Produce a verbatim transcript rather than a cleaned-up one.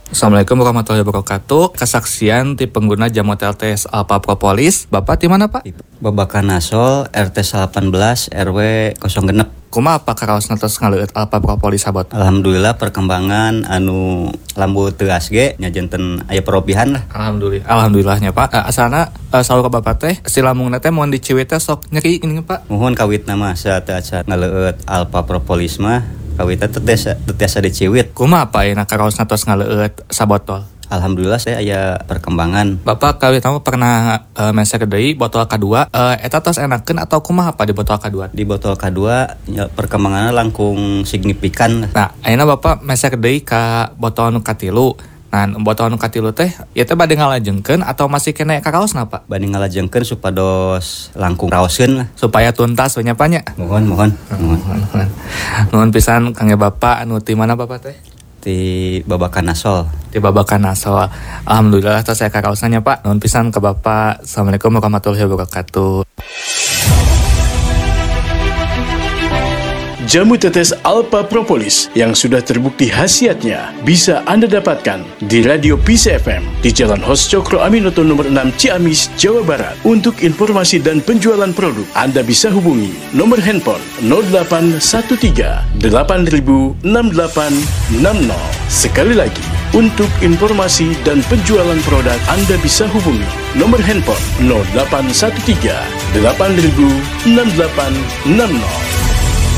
Assalamualaikum warahmatullahi wabarakatuh. Kesaksian ti pengguna jamu T L T S Alpha Propolis. Bapak di mana, Pak? Babakan Nasol R T delapan belas R W nol genep. Kumaha apa karaos natos ngaleueut Alpha Propolis sabot? Alhamdulillah perkembangan anu lambu teuas ge nya janten aya perobihan lah. Alhamdulillah. Alhamdulillahnya, Pak. Uh, asana uh, saur ka Bapak teh si lambungna teh mun diciwit teh sok nyeri gini, Pak. Mohon kawitna mah saat-saat ngaleueut Alpha Propolis mah kawitna teh tiasa diciwit. Kumaha apa ayeuna karaos natos ngaleueut sabotol? Alhamdulillah saya aya perkembangan. Bapak kawit tamu pernah uh, mesek deui botol kedua, uh, eta tos enakeun atau kumaha apa di botol kedua? Di botol kedua ya, perkembangannya langkung signifikan. Nah, ayeuna Bapak mesek deui ka botol nu katilu. Nah, botol nu katilu teh ieu teh bade ngalajengkeun atau masih kena karaosna, Pak? Bade ngalajengkeun supados langkung raoskeun lah. Supaya tuntas we nya, Pak nya. Mohon mohon. Mohon. Nuhun pisan kangge Bapak anu ti mana Bapak teh? Di Babakan Nasol. Di Babakan Nasol. Alhamdulillah tos saya karaosna Pak. Nuhun pisan ke Bapak. Assalamualaikum warahmatullahi wabarakatuh. Jamu tetes Alpha Propolis yang sudah terbukti khasiatnya bisa Anda dapatkan di Radio Peace F M di Jalan Hos Cokro Aminoto nomor enam Ciamis, Jawa Barat. Untuk informasi dan penjualan produk, Anda bisa hubungi nomor handphone nol delapan satu tiga delapan nol enam delapan enam nol. Sekali lagi, untuk informasi dan penjualan produk, Anda bisa hubungi nomor handphone nol delapan satu tiga delapan nol enam delapan enam nol.